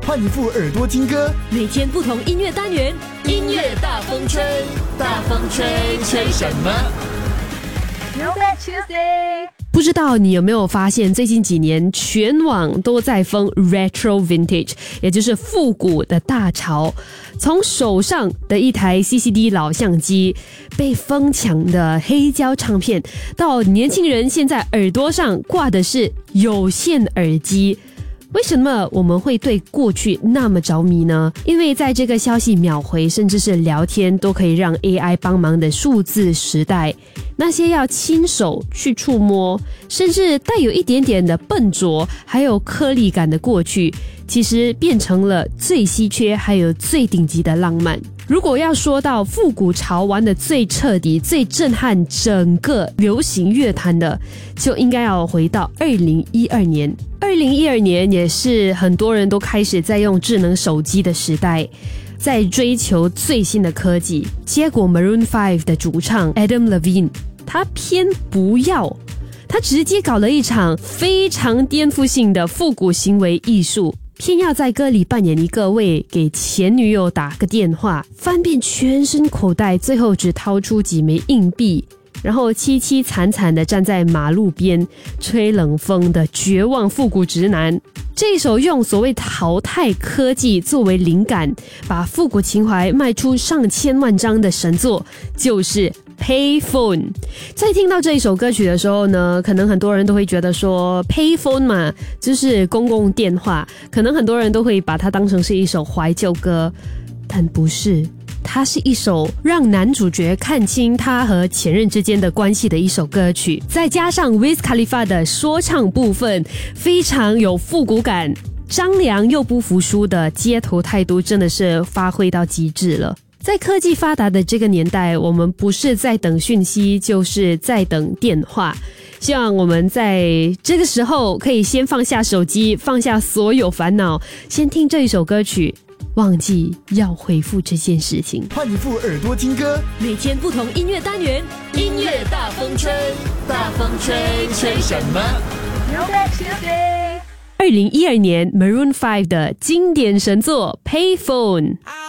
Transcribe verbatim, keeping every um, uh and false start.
换一副耳朵听歌， 每天不同音乐单元， 音乐大风吹，大风吹，吹什么 Throwback Tuesday。 不知道你有没有发现，最近几年全网都在疯 Retro Vintage， 也就是复古的大潮。从手上的一台 C C D 老相机，被疯抢的黑胶唱片，到年轻人现在耳朵上挂的是有线耳机。为什么我们会对过去那么着迷呢？因为在这个消息秒回甚至是聊天都可以让 A I 帮忙的数字时代，那些要亲手去触摸，甚至带有一点点的笨拙还有颗粒感的过去，其实变成了最稀缺还有最顶级的浪漫。如果要说到复古潮玩的最彻底最震撼整个流行乐坛的，就应该要回到二零一二年。二零一二年也是很多人都开始在用智能手机的时代，在追求最新的科技。结果 Maroon 五 的主唱 Adam Levine 他偏不要，他直接搞了一场非常颠覆性的复古行为艺术，偏要在歌里扮演一个为给前女友打个电话，翻遍全身口袋，最后只掏出几枚硬币，然后凄凄惨惨地站在马路边吹冷风的绝望复古直男。这一首用所谓淘汰科技作为灵感，把复古情怀卖出上千万张的神作，就是 Payphone。 在听到这一首歌曲的时候呢，可能很多人都会觉得说 Payphone 嘛，就是公共电话，可能很多人都会把它当成是一首怀旧歌，但不是，它是一首让男主角看清他和前任之间的关系的一首歌曲，再加上 Wiz Khalifa 的说唱部分，非常有复古感，张良又不服输的街头态度真的是发挥到极致了。在科技发达的这个年代，我们不是在等讯息，就是在等电话。希望我们在这个时候可以先放下手机，放下所有烦恼，先听这一首歌曲，忘记要回复这件事情。 换一副耳朵听歌， 每天不同音乐单元， 音乐大风吹，大风吹，吹什么 Throwback Tuesday。 二零一二年 Maroon 五的经典神作 Payphone。